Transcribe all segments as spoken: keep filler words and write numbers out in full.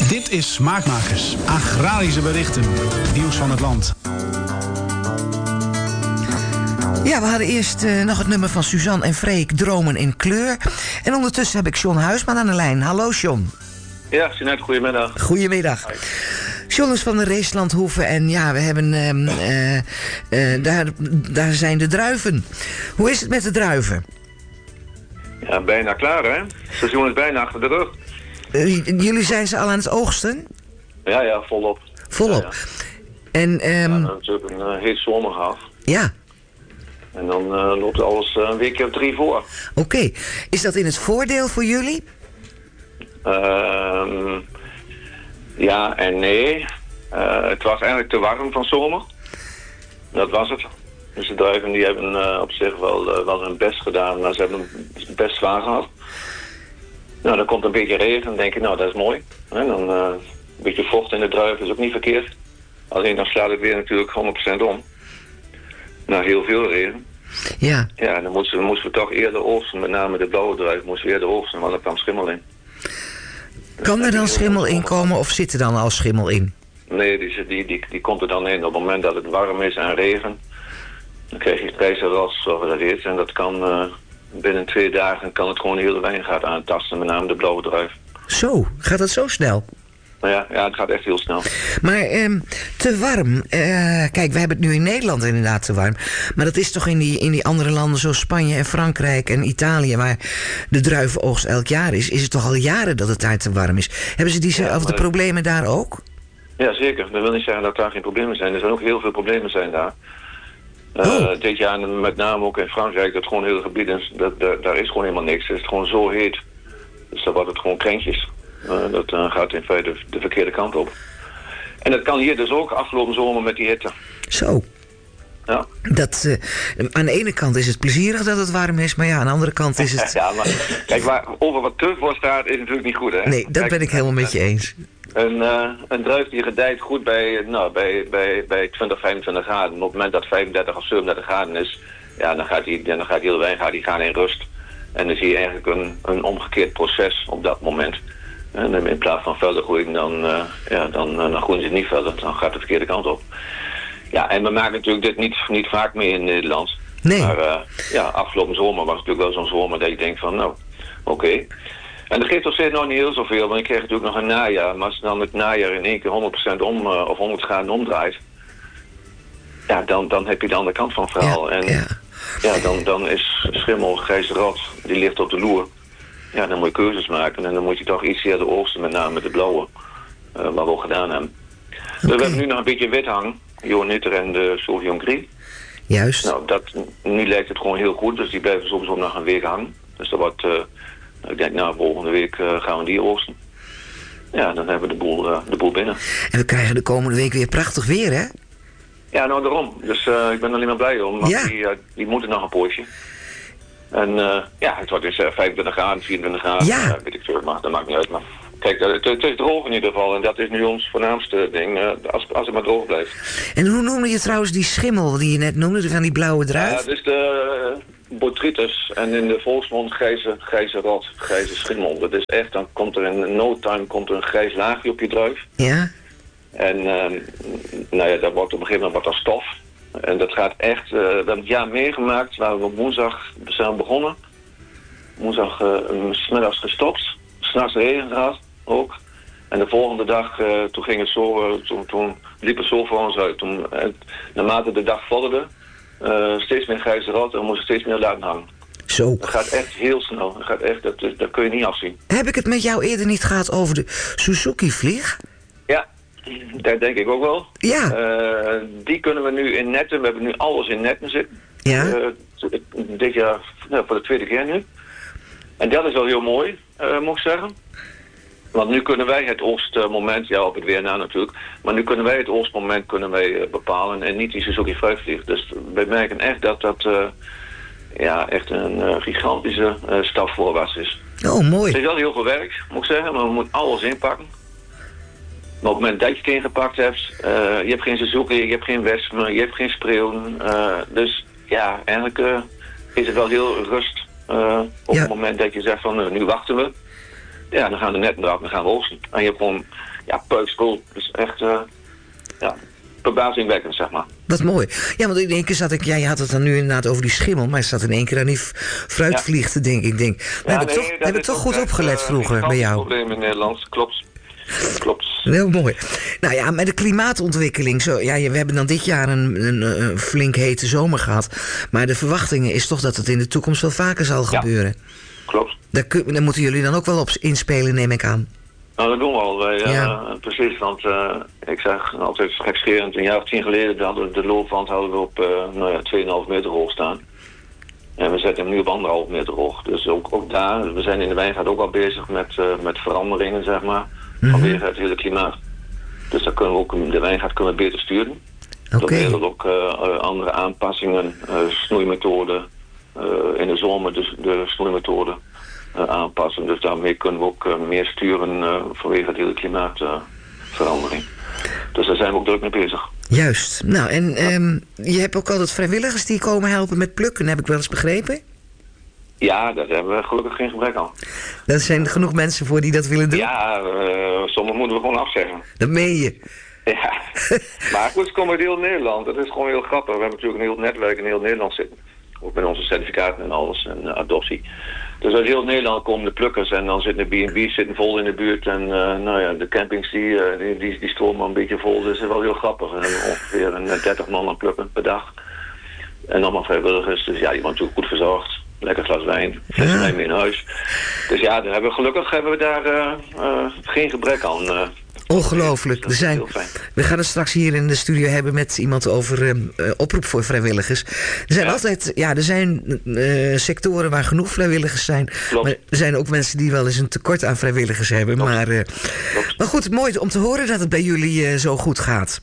Dit is Smaakmakers. Agrarische berichten. Nieuws van het land. Ja, we hadden eerst uh, nog het nummer van Suzanne en Freek, Dromen in kleur. En ondertussen heb ik John Huisman aan de lijn. Hallo John. Ja, Jeanette, goedemiddag. Goedemiddag. Hi. John is van de Racelandhoeve en ja, we hebben, uh, uh, uh, daar, daar zijn de druiven. Hoe is het met de druiven? Ja, bijna klaar hè. Het seizoen is bijna achter de rug. Uh, jullie zijn ze al aan het oogsten? Ja, ja, volop. Volop. Ja, ja. En, um... ja, we hebben natuurlijk een uh, heet zomer gehad. Ja. En dan uh, loopt alles uh, een weekje of drie voor. Oké. Okay. Is dat in het voordeel voor jullie? Uh, ja en nee. Uh, het was eigenlijk te warm van zomer. Dat was het. Dus de druiven die hebben uh, op zich wel, uh, wel hun best gedaan, maar ze hebben het best zwaar gehad. Nou, dan komt een beetje regen, dan denk je, nou, dat is mooi. En dan uh, een beetje vocht in de druiven is ook niet verkeerd. Alleen dan slaat het weer natuurlijk honderd procent om. Na heel veel regen. Ja. Ja, dan moesten, moesten we toch eerder oogsten, met name de blauwe druif moesten we eerder oogsten, want er kwam schimmel in. Kan er dan schimmel in komen of zit er dan al schimmel in? Nee, die, die, die, die komt er dan in op het moment dat het warm is en regen. Dan krijg je spijsarras, zoals dat heet. En dat kan uh, binnen twee dagen kan het gewoon de hele wijngaard aantasten, met name de blauwe druif. Zo, gaat dat zo snel? Nou ja, ja, het gaat echt heel snel. Maar eh, te warm. Uh, kijk, we hebben het nu in Nederland inderdaad te warm. Maar dat is toch in die, in die andere landen zoals Spanje en Frankrijk en Italië, waar de druivenoogst elk jaar is, is het toch al jaren dat het daar te warm is. Hebben ze diezelfde ja, problemen daar ook? Ja, zeker. Dat wil niet zeggen dat daar geen problemen zijn. Er zijn ook heel veel problemen zijn daar. Uh, oh. Dit jaar met name ook in Frankrijk, dat gewoon hele gebieden, dat, dat, daar is gewoon helemaal niks. Het is gewoon zo heet. Dus dan wordt het gewoon krentjes. Uh, dat uh, gaat in feite de, de verkeerde kant op. En dat kan hier dus ook afgelopen zomer met die hitte. Zo. Ja. Dat, uh, aan de ene kant is het plezierig dat het warm is, maar ja, aan de andere kant is het... ja, maar kijk, waar over wat terug voor staat is natuurlijk niet goed, hè? Nee, dat kijk, ben ik helemaal met je eens. Een, uh, een druif die gedijt goed bij, nou, bij, bij, bij twintig, vijfentwintig graden. Op het moment dat vijfendertig of zevenendertig graden is, ja, dan gaat die, dan gaat die hele wijn gaat die gaan in rust. En dan zie je eigenlijk een, een omgekeerd proces op dat moment. En in plaats van verder groeien, dan, uh, ja, dan, uh, dan groeien ze niet verder. Dan gaat de verkeerde kant op. Ja, en we maken natuurlijk dit niet, niet vaak mee in Nederland. Nee. Maar uh, ja, afgelopen zomer was het natuurlijk wel zo'n zomer dat je denkt van, nou, oké. Okay. En dat geeft toch steeds nog niet heel zoveel, want je krijgt natuurlijk nog een najaar. Maar als je dan het najaar in één keer honderd procent om, uh, of honderd graden omdraait, ja, dan, dan heb je de andere kant van het verhaal. Ja, en ja. ja, dan, dan is schimmel, grijze rat, die ligt op de loer. Ja, dan moet je keuzes maken en dan moet je toch iets eerder oogsten, met name de blauwe, uh, wat we ook gedaan hebben. Okay. Dus we hebben nu nog een beetje wit hangen, Johan Nitter en de Sauvignon Gris. Juist. Nou, dat, nu lijkt het gewoon heel goed, dus die blijven sowieso nog een week hangen. Dus dat wordt, uh, ik denk, nou, volgende week uh, gaan we die oogsten. Ja, dan hebben we de boel, uh, de boel binnen. En we krijgen de komende week weer prachtig weer, hè? Ja, nou daarom. Dus uh, ik ben er alleen maar blij om, want ja. die, uh, die moeten nog een poosje. En uh, ja, het wordt dus uh, vijfentwintig graden, vierentwintig graden, ja. uh, weet ik veel, maar dat maakt niet uit. Maar kijk, uh, het, het is droog in ieder geval en dat is nu ons voornaamste ding, uh, als, als het maar droog blijft. En hoe noemde je trouwens die schimmel die je net noemde, van die blauwe druif? Ja, uh, dat is de uh, botrytis en in de volksmond grijze, grijze rat, grijze schimmel. Dat is echt, dan komt er in no time komt er een grijs laagje op je druif. Ja. En uh, nou ja, dat wordt op een gegeven moment wat als stof. En dat gaat echt, uh, we hebben het jaar meegemaakt waar we op woensdag zijn begonnen. Woensdag uh, 's middags gestopt, 's nachts regen gehad ook. En de volgende dag, uh, toen ging het zo, uh, toen, toen liep het zo voor ons uit. Toen, uh, naarmate de dag vorderde, uh, steeds meer grijze rat en we moesten steeds meer laten hangen. Zo. Dat gaat echt heel snel, dat, gaat echt, dat, dat kun je niet afzien. Heb ik het met jou eerder niet gehad over de Suzuki-vlieg? Ja. Dat denk ik ook wel. Ja. Uh, die kunnen we nu in netten. We hebben nu alles in netten zitten. Ja. Uh, dit jaar nou, voor de tweede keer nu. En dat is wel heel mooi, uh, moet ik zeggen. Want nu kunnen wij het oogstmoment, ja op het weer na natuurlijk, maar nu kunnen wij het oogstmoment kunnen wij, uh, bepalen en niet die Suzuki fruitvlieg. Dus wij merken echt dat dat uh, ja, echt een uh, gigantische uh, stap voorwaarts is. Oh, mooi. Het is wel heel veel werk, moet ik zeggen, maar we moeten alles inpakken. Maar op het moment dat je het ingepakt hebt, uh, je hebt geen Suzuki, je hebt geen Westmer, je hebt geen spreeuwen. Uh, dus ja, eigenlijk uh, is het wel heel rust uh, op ja. het moment dat je zegt van uh, nu wachten we. Ja, dan gaan de netten eraf en dan gaan we oogsten. En je hebt gewoon, ja, peukskool. Dus echt, uh, ja, verbazingwekkend, zeg maar. Wat mooi. Ja, want in één keer zat ik... Ja, je had het dan nu inderdaad over die schimmel... maar je zat in één keer aan die fruitvlieg te denken. Ik denk, we ja, hebben nee, toch, we hebben toch goed opgelet uh, vroeger bij jou. Dat is een probleem in Nederland, klopt. Klopt. Heel mooi. Nou ja, met de klimaatontwikkeling... Zo, ja, we hebben dan dit jaar een, een, een flink hete zomer gehad. Maar de verwachtingen is toch dat het in de toekomst wel vaker zal gebeuren. Ja, klopt. Daar, daar moeten jullie dan ook wel op inspelen, neem ik aan. Nou, dat doen we al. Wij, ja. uh, precies, want uh, ik zeg altijd gekscherend, een jaar of tien geleden hadden we de loopwand hadden we op uh, nou ja, twee komma vijf meter hoog staan. En we zetten hem nu op anderhalf meter hoog. Dus ook, ook daar, we zijn in de wijngaard ook al bezig met, uh, met veranderingen, zeg maar, mm-hmm. vanwege het hele klimaat. Dus daar kunnen we ook, de wijngaard kunnen we beter sturen. Oké. Okay. Dat ook uh, uh, andere aanpassingen, uh, snoeimethoden, uh, in de zomer de, de snoeimethoden. Uh, aanpassen. Dus daarmee kunnen we ook uh, meer sturen uh, vanwege het hele klimaatverandering. Uh, dus daar zijn we ook druk mee bezig. Juist. Nou, en ja. um, je hebt ook altijd vrijwilligers die komen helpen met plukken, heb ik wel eens begrepen? Ja, daar hebben we gelukkig geen gebrek aan. Er zijn genoeg mensen voor die dat willen doen? Ja, uh, sommigen moeten we gewoon afzeggen. Dat meen je? Ja, maar goed, ze komen uit heel Nederland. Dat is gewoon heel grappig. We hebben natuurlijk een heel netwerk in heel Nederland zitten. Ook met onze certificaten en alles en uh, adoptie. Dus uit heel Nederland komen de plukkers en dan zitten de B en B's zitten vol in de buurt. En uh, nou ja, de campings die, uh, die, die, die stromen een beetje vol. Dus dat is wel heel grappig. We hebben ongeveer een dertig man aan plukken per dag. En allemaal vrijwilligers. Dus ja, die worden natuurlijk goed verzorgd. Lekker glas wijn. Flessen wijn mee in huis. Dus ja, daar hebben we, gelukkig hebben we daar uh, uh, geen gebrek aan. Uh, Ongelooflijk. Er zijn, we gaan het straks hier in de studio hebben met iemand over uh, oproep voor vrijwilligers. Er zijn ja. altijd, ja, er zijn uh, sectoren waar genoeg vrijwilligers zijn. Klopt. Maar er zijn ook mensen die wel eens een tekort aan vrijwilligers hebben. Maar, uh, maar goed, mooi om te horen dat het bij jullie uh, zo goed gaat.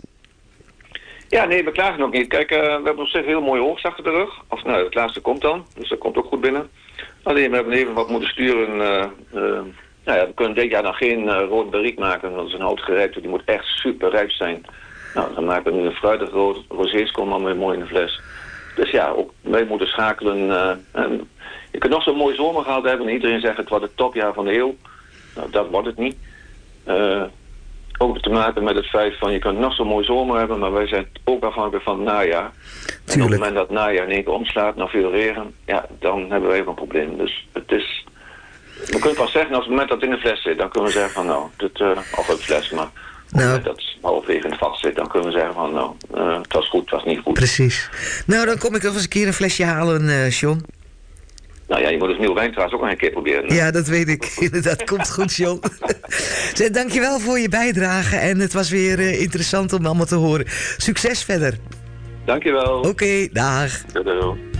Ja, nee, we klagen ook niet. Kijk, uh, we hebben op zich een heel mooie oogst achter de rug. Of nou, het laatste komt dan. Dus dat komt ook goed binnen. Alleen, we hebben even wat moeten sturen. Uh, uh, Nou ja, we kunnen dit jaar dan geen uh, rood barrique maken, want dat is een houtgerijpte, die moet echt super rijp zijn. Nou, dan maken we nu een fruitig rood, rosés komen allemaal mooi in de fles. Dus ja, ook wij moeten schakelen. Uh, en je kunt nog zo'n mooie zomer gehad hebben en iedereen zegt het wordt het topjaar van de eeuw. Nou, dat wordt het niet. Uh, ook te maken met het feit van je kunt nog zo'n mooie zomer hebben, maar wij zijn ook afhankelijk van het najaar. Tuurlijk. En op het moment dat het najaar in één keer omslaat naar veel regen, ja, dan hebben we even een probleem. Dus het is... We kunnen pas zeggen, als het moment dat het in de fles zit, dan kunnen we zeggen van nou, dit, uh, of uit de fles, maar op het nou, moment dat het halverwege in het vat zit, dan kunnen we zeggen van nou, uh, het was goed, het was niet goed. Precies. Nou, dan kom ik nog eens een keer een flesje halen, uh, John. Nou ja, je moet dus nieuwe wijn trouwens ook nog een keer proberen. Hè? Ja, dat weet ik. Dat komt goed, John. Zeg, dankjewel voor je bijdrage en het was weer uh, interessant om allemaal te horen. Succes verder. Dankjewel. Oké, okay, dag. Doei.